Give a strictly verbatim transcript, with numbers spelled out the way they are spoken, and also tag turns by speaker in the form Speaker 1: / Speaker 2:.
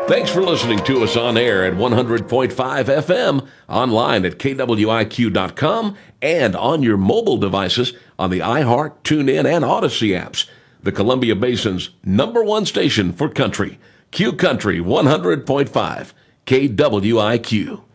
Speaker 1: Thanks for listening to us on air at one hundred point five F M, online at K W I Q dot com, and on your mobile devices on the iHeart, TuneIn, and Odyssey apps. The Columbia Basin's number one station for country. Q Country one hundred point five, K W I Q.